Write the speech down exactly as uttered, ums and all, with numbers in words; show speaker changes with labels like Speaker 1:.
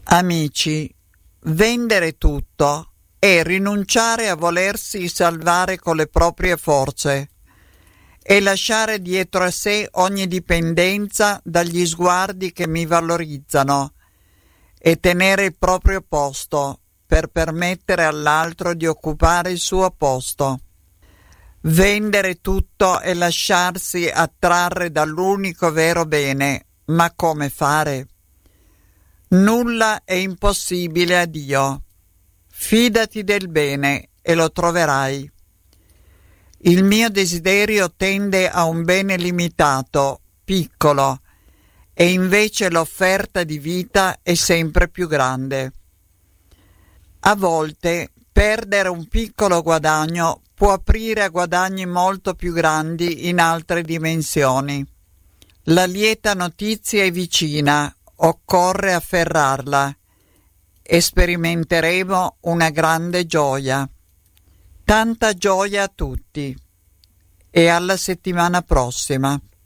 Speaker 1: Amici, vendere tutto è rinunciare a volersi salvare con le proprie forze e lasciare dietro a sé ogni dipendenza dagli sguardi che mi valorizzano e tenere il proprio posto per permettere all'altro di occupare il suo posto. Vendere tutto e lasciarsi attrarre dall'unico vero bene, ma come fare? Nulla è impossibile a Dio. Fidati del bene e lo troverai. Il mio desiderio tende a un bene limitato, piccolo, e invece l'offerta di vita è sempre più grande. A volte perdere un piccolo guadagno può aprire a guadagni molto più grandi in altre dimensioni. La lieta notizia è vicina, occorre afferrarla e sperimenteremo una grande gioia. Tanta gioia a tutti e alla settimana prossima.